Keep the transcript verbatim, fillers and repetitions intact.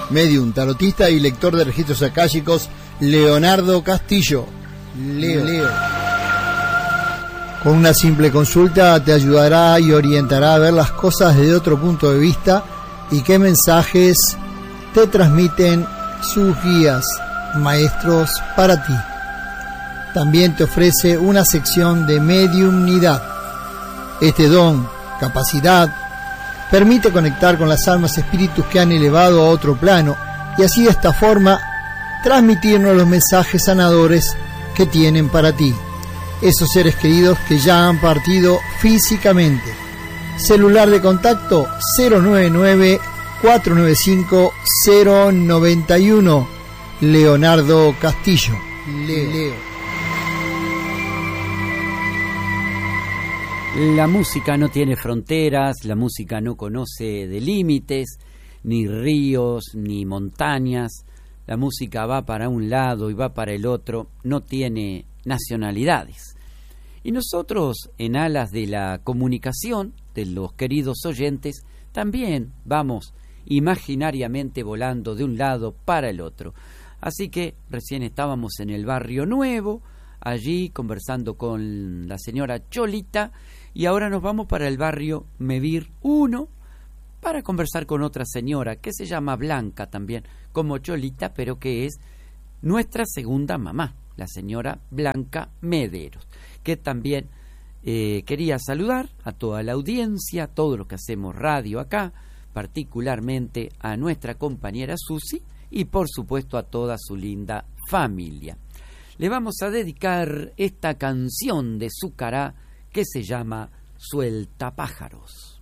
medium, tarotista y lector de registros akáshicos, Leonardo Castillo. Leo. Leo. Con una simple consulta te ayudará y orientará a ver las cosas desde otro punto de vista y qué mensajes te transmiten sus guías, maestros para ti. También te ofrece una sección de mediumnidad. Este don, capacidad, permite conectar con las almas espíritus que han elevado a otro plano y así de esta forma transmitirnos los mensajes sanadores que tienen para ti, esos seres queridos que ya han partido físicamente. Celular de contacto cero nueve nueve, cuatro nueve cinco, cero nueve uno. Leonardo Castillo. Leo. Leo. La música no tiene fronteras, la música no conoce de límites, ni ríos, ni montañas. La música va para un lado y va para el otro, no tiene nacionalidades. Y nosotros, en alas de la comunicación de los queridos oyentes, también vamos imaginariamente volando de un lado para el otro. Así que recién estábamos en el Barrio Nuevo, allí conversando con la señora Cholita, y ahora nos vamos para el barrio Mevir uno para conversar con otra señora que se llama Blanca también, como Cholita, pero que es nuestra segunda mamá, la señora Blanca Mederos, que también eh, quería saludar a toda la audiencia, a todos los que hacemos radio acá, particularmente a nuestra compañera Susi y por supuesto a toda su linda familia. Le vamos a dedicar esta canción de Zucará que se llama Suelta Pájaros.